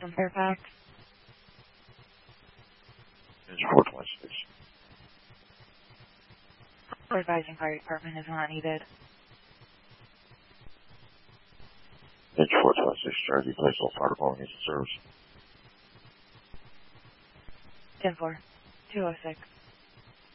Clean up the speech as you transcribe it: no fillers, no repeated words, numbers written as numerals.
from Fairfax. Engine 426. We're advising fire department is not needed. Engine 426, Jersey, place all fire department needs service. 10-4, 206.